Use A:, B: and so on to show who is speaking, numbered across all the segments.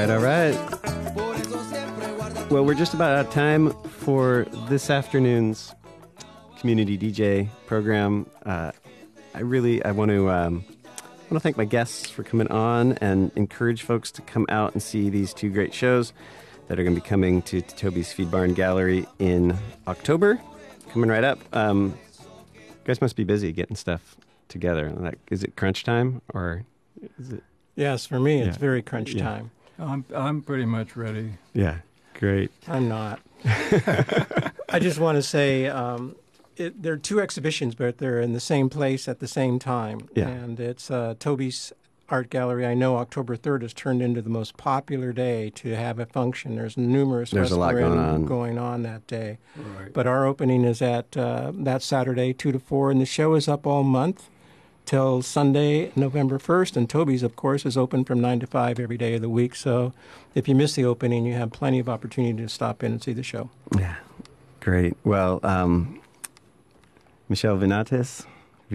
A: right, all right. Well, we're just about out of time for this afternoon's community DJ program. I want to thank my guests for coming on and encourage folks to come out and see these two great shows that are going to be coming to Toby's Feed Barn Gallery in October. Coming right up. You guys must be busy getting stuff together. Is it crunch time or is it?
B: Yes, for me, it's very crunch time.
C: I'm pretty much ready.
A: Yeah, great.
B: I'm not. I just want to say there are two exhibitions, but they're in the same place at the same time.
A: Yeah.
B: And it's Toby's Art Gallery. I know October 3rd has turned into the most popular day to have a function. There's
A: a lot
B: going on that day.
C: Right.
B: But our opening is at that Saturday, 2 to 4, and the show is up all month till Sunday, November 1st. And Toby's, of course, is open from 9 to 5 every day of the week. So if you miss the opening, you have plenty of opportunity to stop in and see the show.
A: Yeah, great. Well, Michel Vinates,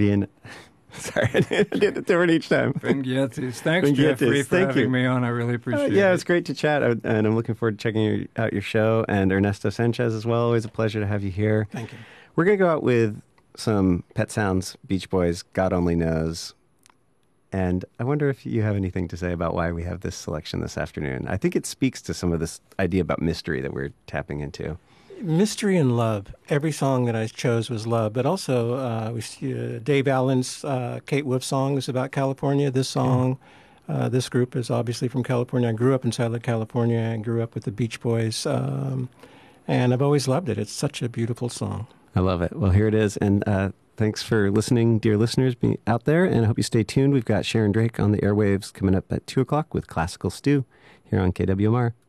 A: sorry, I did it different each time.
C: Vingietis. Thanks, Jeffrey, for having me on. I really appreciate it.
A: Yeah, it's great to chat, and I'm looking forward to checking out your show. And Ernesto Sanchez as well. Always a pleasure to have you here.
B: Thank you.
A: We're going to go out with some Pet Sounds, Beach Boys, God Only Knows. And I wonder if you have anything to say about why we have this selection this afternoon. I think it speaks to some of this idea about mystery that we're tapping into.
B: Mystery and love. Every song that I chose was love, but also Dave Allen's Kate Wolf song is about California. This song, this group is obviously from California. I grew up in Southern California. I grew up with the Beach Boys, and I've always loved it. It's such a beautiful song.
A: I love it. Well, here it is, and thanks for listening, dear listeners out there, and I hope you stay tuned. We've got Sharon Drake on the airwaves coming up at 2 o'clock with Classical Stew here on KWMR.